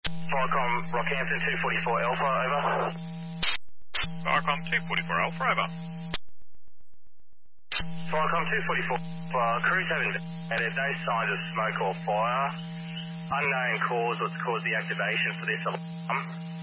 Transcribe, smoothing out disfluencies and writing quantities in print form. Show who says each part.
Speaker 1: Firecom Rockhampton 244 Alpha, over.
Speaker 2: Firecom 244 Alpha, over.
Speaker 1: Firecom 244 crews have investigated no signs of smoke or fire. Unknown cause what's caused the activation for this alarm.